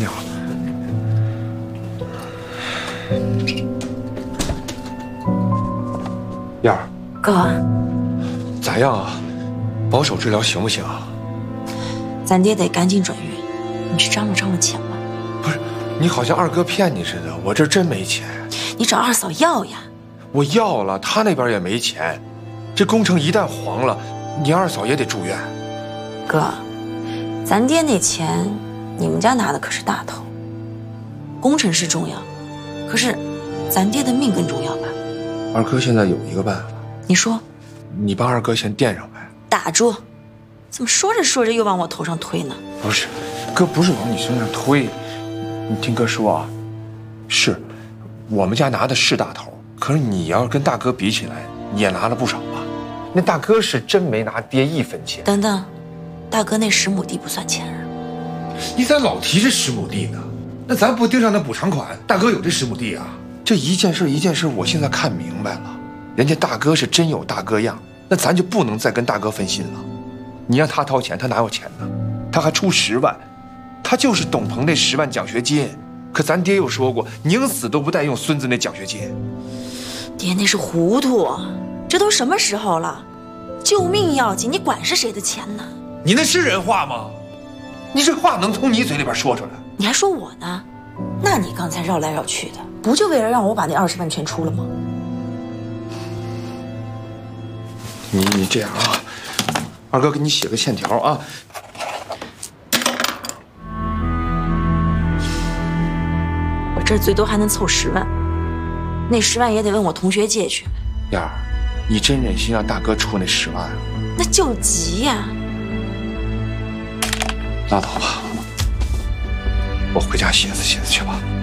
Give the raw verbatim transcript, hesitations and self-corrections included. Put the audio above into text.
你好。燕儿， 哥， 咋样啊？保守治疗行不行啊？ 咱爹得赶紧转运，你去张罗张罗钱吧。 不是，你好像二哥骗你似的，我这真没钱。 你找二嫂要呀。 我要了，他那边也没钱。这工程一旦黄了，你二嫂也得住院。 哥，咱爹那钱，你们家拿的可是大头。工程是重要，可是咱爹的命更重要吧？ 二哥现在有一个办法， 你说？ 你帮二哥先垫上呗。 打住！怎么说着说着又往我头上推呢？ 不是，哥不是往你身上推，你听哥说啊，是我们家拿的是大头，可是你要是跟大哥比起来，你也拿了不少吧？那大哥是真没拿爹一分钱。 等等，大哥那十亩地不算钱啊。 你咋老提这十亩地呢？那咱不定上那补偿款，大哥有这十亩地啊？ 这一件事一件事，我现在看明白了，人家大哥是真有大哥样，那咱就不能再跟大哥分心了。你让他掏钱，他哪有钱呢？他还出十万，他就是董鹏那十万奖学金。可咱爹又说过，宁死都不带用孙子那奖学金。 爹那是糊涂，这都什么时候了？救命要紧，你管是谁的钱呢？ 你那是人话吗？ 你这话能从你嘴里边说出来？ 你还说我呢？那你刚才绕来绕去的，不就为了让我把那二十万全出了吗？ 你你这样啊，二哥给你写个欠条啊。 我这最多还能凑十万，那十万也得问我同学借去。 燕儿，你真忍心让大哥出那十万啊？ 那就急呀！ 拉倒吧，我回家写字写字去吧。